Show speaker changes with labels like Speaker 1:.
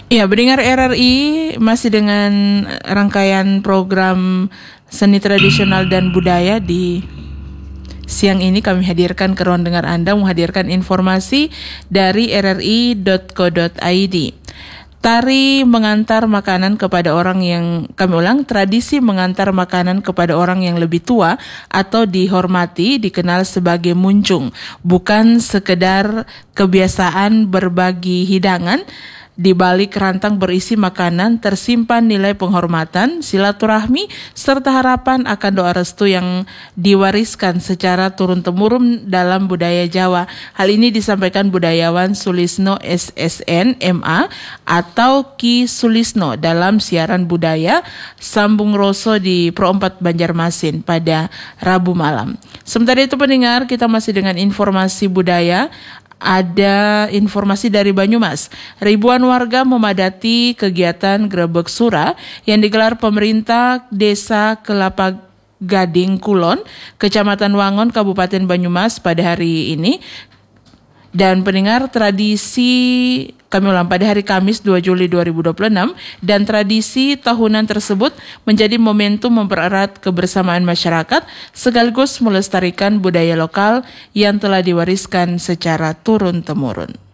Speaker 1: Ya, pendengar RRI masih dengan rangkaian program seni tradisional dan budaya. Di siang ini kami hadirkan ke ruang dengar Anda menghadirkan informasi dari rri.co.id. Tari mengantar makanan kepada orang yang, tradisi mengantar makanan kepada orang yang lebih tua atau dihormati dikenal sebagai muncung, bukan sekedar kebiasaan berbagi hidangan. Di balik rantang berisi makanan tersimpan nilai penghormatan, silaturahmi, serta harapan akan doa restu yang diwariskan secara turun-temurun dalam budaya Jawa. Hal ini disampaikan budayawan Sulisno SSN MA atau Ki Sulisno dalam siaran budaya Sambung Roso di Pro 4 Banjarmasin pada Rabu malam. Sementara itu pendengar, kita masih dengan informasi budaya. Ada informasi dari Banyumas. Ribuan warga memadati kegiatan Grebeg Sura yang digelar pemerintah Desa Kelapa Gading Kulon, Kecamatan Wangon, Kabupaten Banyumas pada hari ini. Dan pendengar, pada hari Kamis 2 Juli 2026, dan tradisi tahunan tersebut menjadi momentum mempererat kebersamaan masyarakat sekaligus melestarikan budaya lokal yang telah diwariskan secara turun-temurun.